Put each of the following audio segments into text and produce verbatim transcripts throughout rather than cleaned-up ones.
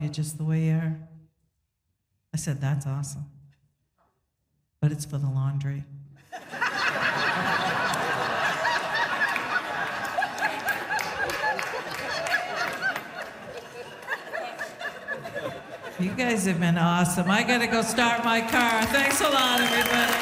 You're just the way you are. I said, that's awesome. But it's for the laundry. You guys have been awesome. I gotta go start my car. Thanks a lot, everybody.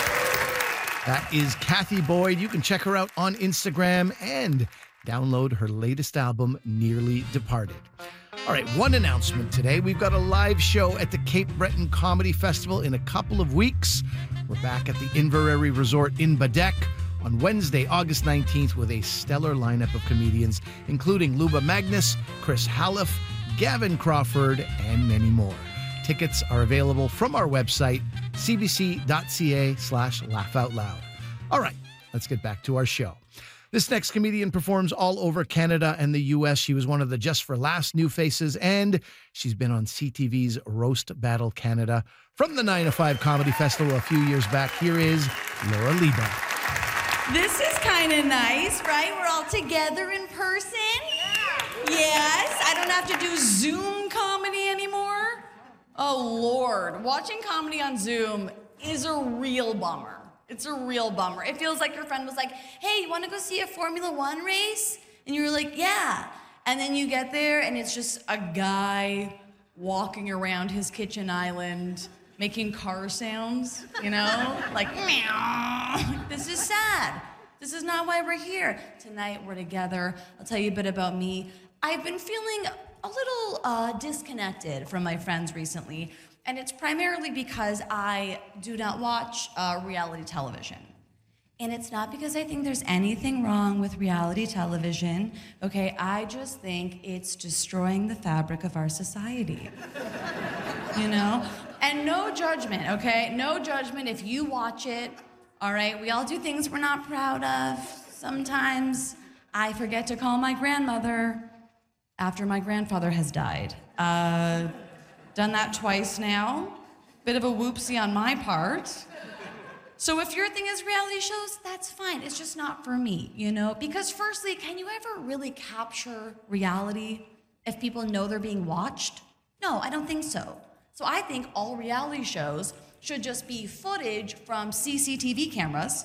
That is Kathy Boyd. You can check her out on Instagram and download her latest album, Nearly Departed. All right, one announcement today. We've got a live show at the Cape Breton Comedy Festival in a couple of weeks. We're back at the Inverary Resort in Badek on Wednesday, August nineteenth, with a stellar lineup of comedians, including Luba Magnus, Chris Hallef, Gavin Crawford, and many more. Tickets are available from our website, cbc.ca slash laugh out loud. All right, let's get back to our show. This next comedian performs all over Canada and the U S. She was one of the Just for Laughs new faces, and she's been on C T V's Roast Battle Canada. From the nine to five Comedy Festival a few years back, here is Laura Liba. This is kind of nice, right? We're all together in person. Yes, I don't have to do Zoom comedy anymore. Oh, Lord. Watching comedy on Zoom is a real bummer. It's a real bummer. It feels like your friend was like, hey, you want to go see a Formula One race? And you were like, yeah. And then you get there, and it's just a guy walking around his kitchen island making car sounds, you know? Like, meow. This is sad. This is not why we're here. Tonight, we're together. I'll tell you a bit about me. I've been feeling a little uh, disconnected from my friends recently, and it's primarily because I do not watch uh, reality television. And it's not because I think there's anything wrong with reality television, okay? I just think it's destroying the fabric of our society, you know? And no judgment, okay? No judgment if you watch it, all right? We all do things we're not proud of. Sometimes I forget to call my grandmother after my grandfather has died. Uh, done that twice now. Bit of a whoopsie on my part. So if your thing is reality shows, that's fine. It's just not for me, you know? Because firstly, can you ever really capture reality if people know they're being watched? No, I don't think so. So I think all reality shows should just be footage from C C T V cameras,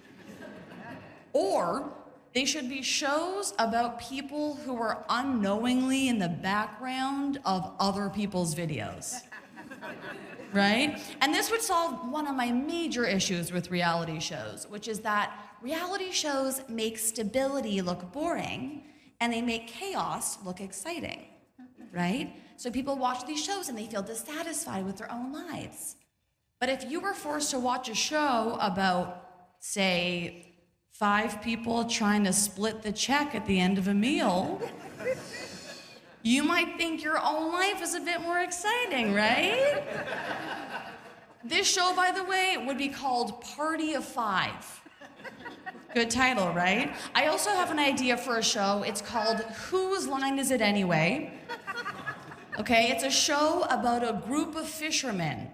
or they should be shows about people who are unknowingly in the background of other people's videos, right? And this would solve one of my major issues with reality shows, which is that reality shows make stability look boring, and they make chaos look exciting, right? So people watch these shows and they feel dissatisfied with their own lives. But if you were forced to watch a show about, say, five people trying to split the check at the end of a meal, you might think your own life is a bit more exciting, right? This show, by the way, would be called Party of Five. Good title, right? I also have an idea for a show. It's called Whose Line Is It Anyway? Okay, it's a show about a group of fishermen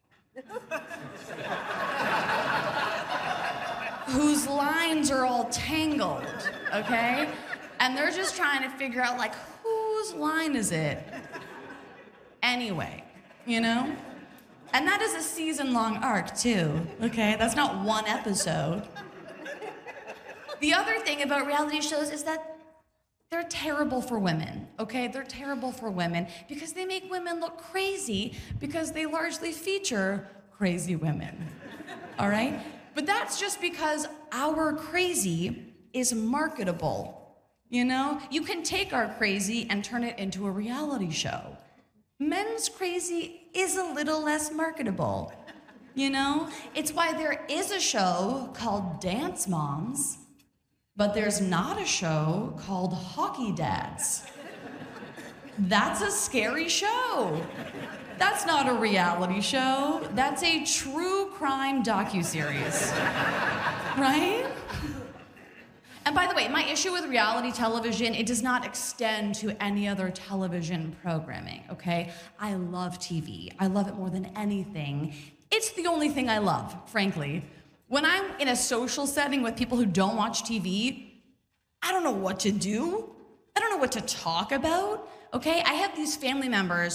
whose lines are all tangled, okay? And they're just trying to figure out, like, whose line is it anyway, you know? And that is a season-long arc, too, okay? That's not one episode. The other thing about reality shows is that they're terrible for women, okay? They're terrible for women because they make women look crazy because they largely feature crazy women, all right? But that's just because our crazy is marketable, you know? You can take our crazy and turn it into a reality show. Men's crazy is a little less marketable, you know? It's why there is a show called Dance Moms, but there's not a show called Hockey Dads. That's a scary show. That's not a reality show. That's a true crime docuseries, right? And by the way, my issue with reality television, it does not extend to any other television programming, okay? I love T V. I love it more than anything. It's the only thing I love, frankly. When I'm in a social setting with people who don't watch T V, I don't know what to do. I don't know what to talk about, okay? I have these family members